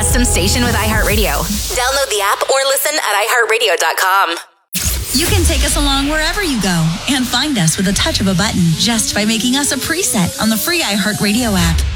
custom station with iHeartRadio. Download the app or listen at iHeartRadio.com. You can take us along wherever you go and find us with a touch of a button just by making us a preset on the free iHeartRadio app.